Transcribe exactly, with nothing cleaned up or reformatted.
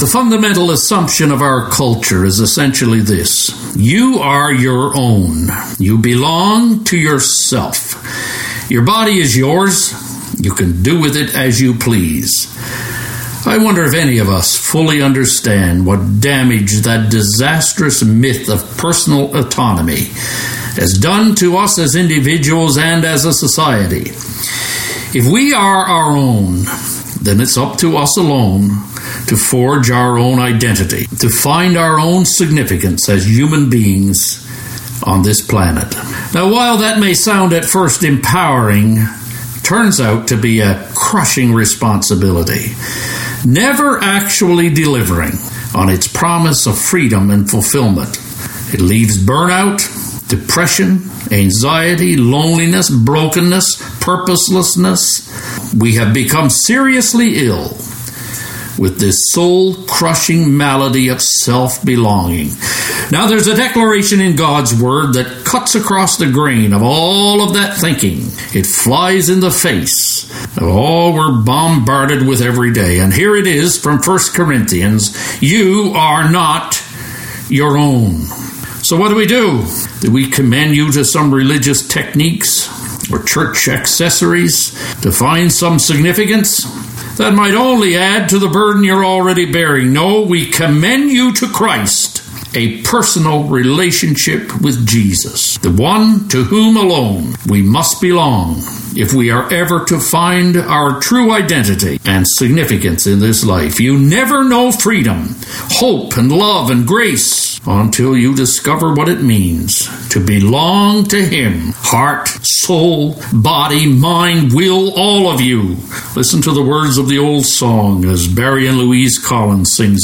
The fundamental assumption of our culture is essentially this: you are your own. You belong to yourself. Your body is yours. You can do with it as you please. I wonder if any of us fully understand what damage that disastrous myth of personal autonomy has done to us as individuals and as a society. If we are our own, then it's up to us alone to forge our own identity, to find our own significance as human beings on this planet. Now, while that may sound at first empowering, turns out to be a crushing responsibility, never actually delivering on its promise of freedom and fulfillment. It leaves burnout, depression, anxiety, loneliness, brokenness, purposelessness. We have become seriously ill with this soul-crushing malady of self-belonging. Now, there's a declaration in God's Word that cuts across the grain of all of that thinking. It flies in the face of all we're bombarded with every day. And here it is from First Corinthians: you are not your own. So what do we do? Do we commend you to some religious techniques or church accessories to find some significance? That might only add to the burden you're already bearing. No, we commend you to Christ, a personal relationship with Jesus, the one to whom alone we must belong if we are ever to find our true identity and significance in this life. You never know freedom, hope, and love and grace until you discover what it means to belong to Him. Heart, soul, body, mind, will, all of you. Listen to the words of the old song as Barry and Louise Collins sings